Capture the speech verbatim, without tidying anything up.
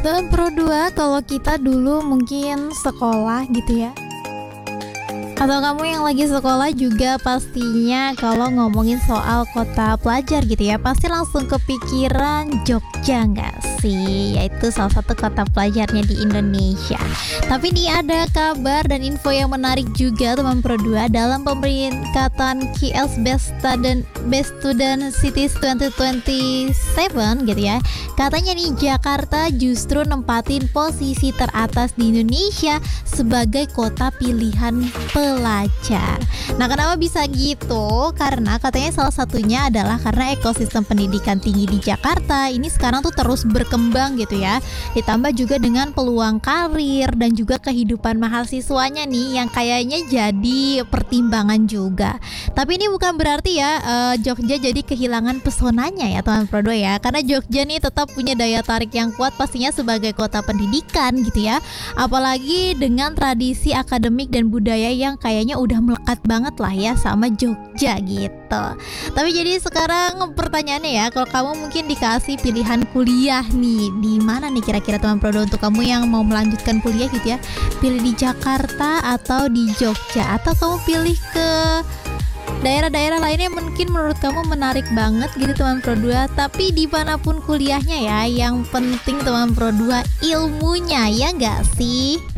Dan Pro dua kalau kita dulu mungkin sekolah gitu ya, atau kamu yang lagi sekolah juga pastinya kalau ngomongin soal kota pelajar gitu ya, pasti langsung kepikiran Jogja nggak sih? Yaitu salah satu kota pelajarnya di Indonesia. Tapi ini ada kabar dan info yang menarik juga teman Pro dua dalam pemeringkatan K L Best Student Best Student Cities dua ribu dua puluh tujuh gitu ya. Katanya nih Jakarta justru nempatin posisi teratas di Indonesia sebagai kota pilihan pelajar. Nah, kenapa bisa gitu? Karena katanya salah satunya adalah karena ekosistem pendidikan tinggi di Jakarta ini sekarang tuh terus berkembang gitu ya. Ditambah juga dengan peluang karir dan juga kehidupan mahasiswanya nih yang kayaknya jadi pertimbangan juga. Tapi ini bukan berarti ya uh, Jogja jadi kehilangan pesonanya ya teman Pro dua ya. Karena Jogja nih tetap punya daya tarik yang kuat pastinya sebagai kota pendidikan gitu ya. Apalagi dengan tradisi akademik dan budaya yang kayaknya udah melekat banget lah ya sama Jogja gitu. Tapi jadi sekarang pertanyaannya ya, kalau kamu mungkin dikasih pilihan kuliah nih, di mana nih kira-kira teman Pro dua untuk kamu yang mau melanjutkan kuliah gitu ya? Pilih di Jakarta atau di Jogja, atau kamu pilih ke daerah-daerah lainnya mungkin menurut kamu menarik banget gitu teman Pro dua. Tapi dimanapun kuliahnya ya, yang penting teman Pro dua ilmunya, ya nggak sih?